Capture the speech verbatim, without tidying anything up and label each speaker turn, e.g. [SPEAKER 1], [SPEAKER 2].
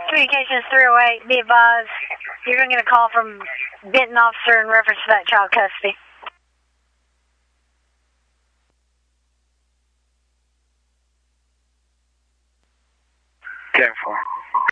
[SPEAKER 1] Communications three oh eight, be advised, you're going to get a call from Benton officer in reference to that child custody.
[SPEAKER 2] ten four.